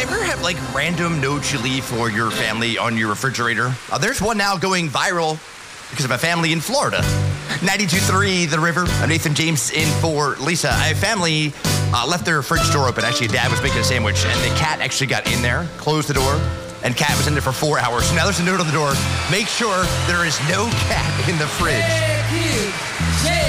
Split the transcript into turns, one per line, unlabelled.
ever have like random notes you leave for your family on your refrigerator? There's one now going viral because of a family in Florida. 92.3 The River. I'm Nathan James in for Lisa. A family left their fridge door open. Actually, Dad was making a sandwich, and the cat actually got in there, closed the door, and cat was in there for 4 hours. So now there's a note on the door. Make sure there is no cat in the fridge.